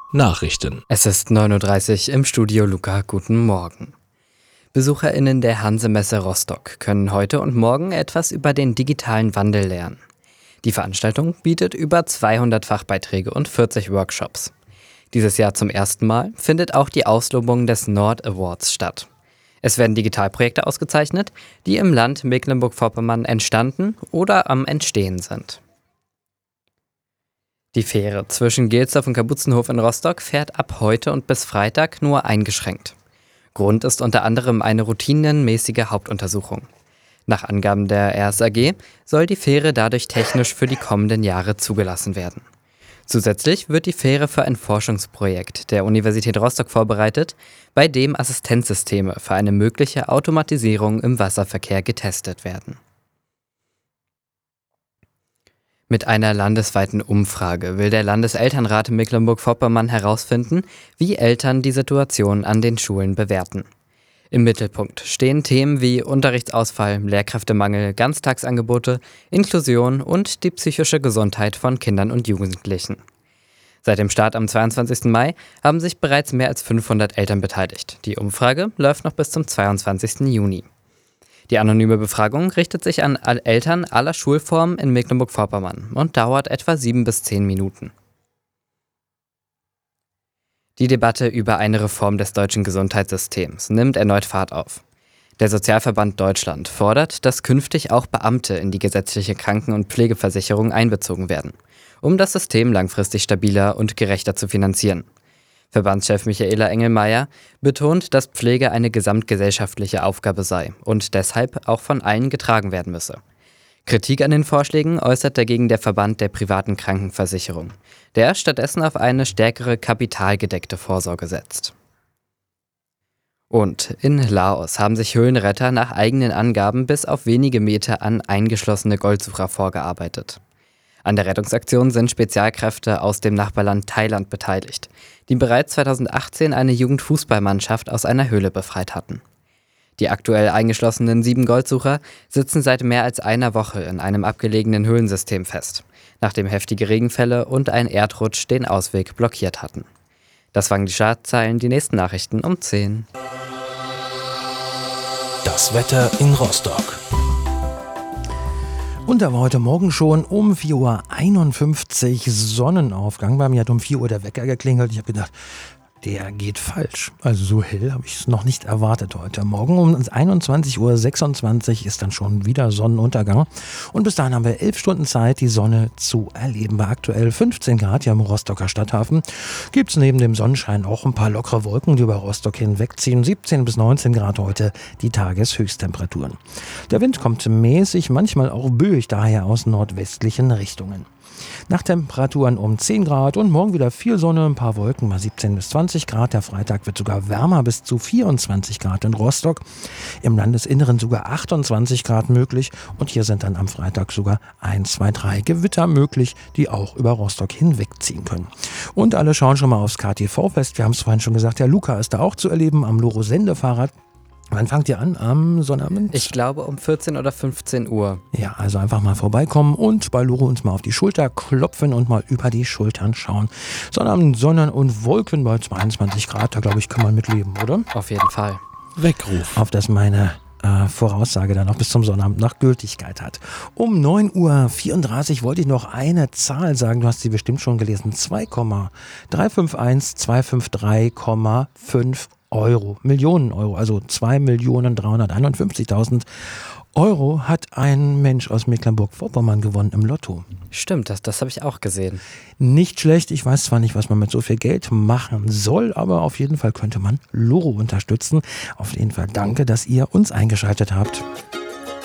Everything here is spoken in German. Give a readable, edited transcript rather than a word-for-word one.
Nachrichten. Es ist 9:30 Uhr im Studio Luca. Guten Morgen. BesucherInnen der Hanse-Messe Rostock können heute und morgen etwas über den digitalen Wandel lernen. Die Veranstaltung bietet über 200 Fachbeiträge und 40 Workshops. Dieses Jahr zum ersten Mal findet auch die Auslobung des Nord Awards statt. Es werden Digitalprojekte ausgezeichnet, die im Land Mecklenburg-Vorpommern entstanden oder am Entstehen sind. Die Fähre zwischen Gelsdorf und Kapuzenhof in Rostock fährt ab heute und bis Freitag nur eingeschränkt. Grund ist unter anderem eine routinemäßige Hauptuntersuchung. Nach Angaben der RSAG soll die Fähre dadurch technisch für die kommenden Jahre zugelassen werden. Zusätzlich wird die Fähre für ein Forschungsprojekt der Universität Rostock vorbereitet, bei dem Assistenzsysteme für eine mögliche Automatisierung im Wasserverkehr getestet werden. Mit einer landesweiten Umfrage will der Landeselternrat Mecklenburg-Vorpommern herausfinden, wie Eltern die Situation an den Schulen bewerten. Im Mittelpunkt stehen Themen wie Unterrichtsausfall, Lehrkräftemangel, Ganztagsangebote, Inklusion und die psychische Gesundheit von Kindern und Jugendlichen. Seit dem Start am 22. Mai haben sich bereits mehr als 500 Eltern beteiligt. Die Umfrage läuft noch bis zum 22. Juni. Die anonyme Befragung richtet sich an Eltern aller Schulformen in Mecklenburg-Vorpommern und dauert etwa 7 bis 10 Minuten. Die Debatte über eine Reform des deutschen Gesundheitssystems nimmt erneut Fahrt auf. Der Sozialverband Deutschland fordert, dass künftig auch Beamte in die gesetzliche Kranken- und Pflegeversicherung einbezogen werden, um das System langfristig stabiler und gerechter zu finanzieren. Verbandschef Michaela Engelmeier betont, dass Pflege eine gesamtgesellschaftliche Aufgabe sei und deshalb auch von allen getragen werden müsse. Kritik an den Vorschlägen äußert dagegen der Verband der privaten Krankenversicherung, der stattdessen auf eine stärkere kapitalgedeckte Vorsorge setzt. Und in Laos haben sich Höhlenretter nach eigenen Angaben bis auf wenige Meter an eingeschlossene Goldsucher vorgearbeitet. An der Rettungsaktion sind Spezialkräfte aus dem Nachbarland Thailand beteiligt, die bereits 2018 eine Jugendfußballmannschaft aus einer Höhle befreit hatten. Die aktuell eingeschlossenen 7 Goldsucher sitzen seit mehr als einer Woche in einem abgelegenen Höhlensystem fest, nachdem heftige Regenfälle und ein Erdrutsch den Ausweg blockiert hatten. Das waren die Schlagzeilen, die nächsten Nachrichten um 10. Das Wetter in Rostock. Und da war heute Morgen schon um 4:51 Uhr Sonnenaufgang. Bei mir hat um 4 Uhr der Wecker geklingelt. Ich habe gedacht, der geht falsch. Also so hell habe ich es noch nicht erwartet heute Morgen. Um 21:26 Uhr ist dann schon wieder Sonnenuntergang. Und bis dahin haben wir 11 Stunden Zeit, die Sonne zu erleben. Bei aktuell 15 Grad hier im Rostocker Stadthafen gibt es neben dem Sonnenschein auch ein paar lockere Wolken, die über Rostock hinwegziehen. 17 bis 19 Grad heute die Tageshöchsttemperaturen. Der Wind kommt mäßig, manchmal auch böig, daher aus nordwestlichen Richtungen. Nachttemperaturen um 10 Grad und morgen wieder viel Sonne, ein paar Wolken, mal 17 bis 20 Grad. Der Freitag wird sogar wärmer, bis zu 24 Grad in Rostock. Im Landesinneren sogar 28 Grad möglich. Und hier sind dann am Freitag sogar 1, 2, 3 Gewitter möglich, die auch über Rostock hinwegziehen können. Und alle schauen schon mal aufs KTV-Fest. Wir haben es vorhin schon gesagt, der Luca ist da auch zu erleben am Loro-Sende-Fahrrad. Wann fangt ihr an? Am Sonnabend? Ich glaube um 14 oder 15 Uhr. Ja, also einfach mal vorbeikommen und bei Loro uns mal auf die Schulter klopfen und mal über die Schultern schauen. Sonnabend, Sonne und Wolken bei 22 Grad, da glaube ich, kann man mitleben, oder? Auf jeden Fall. Weckruf. Auf dass meine Voraussage dann noch bis zum Sonnabend noch Gültigkeit hat. Um 9:34 Uhr wollte ich noch eine Zahl sagen, du hast sie bestimmt schon gelesen, 2,351253,5 Euro, Millionen Euro, also 2.351.000 Euro hat ein Mensch aus Mecklenburg-Vorpommern gewonnen im Lotto. Stimmt, das habe ich auch gesehen. Nicht schlecht, ich weiß zwar nicht, was man mit so viel Geld machen soll, aber auf jeden Fall könnte man Loro unterstützen. Auf jeden Fall danke, dass ihr uns eingeschaltet habt.